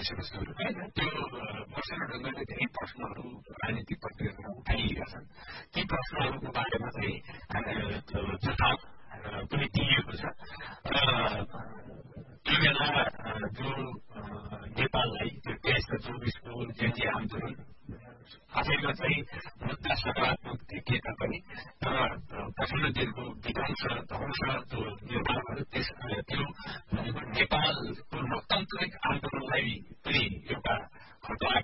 विषयवस्तुहरू होइन त्यो मसिनो ढङ्गले धेरै प्रश्नहरू राजनीतिक प्रक्रियामा उठाइएका छन् ती प्रश्नहरूको बारेमा चाहिँ जवाफ पनि दिइएको छ र त्यो बेला जो नेपाललाई त्यो 23 र 24 को जेठी आन्दोलन आफैमा चाहिँ मुद्दा सकारात्मक देखिए तापनि तर पछिल्लो दिनको विध्वंस ध्वंस जो निर्माण भयो त्यो नेपालको लोकतान्त्रिक आन्दोलनलाई पनि एउटा खतरा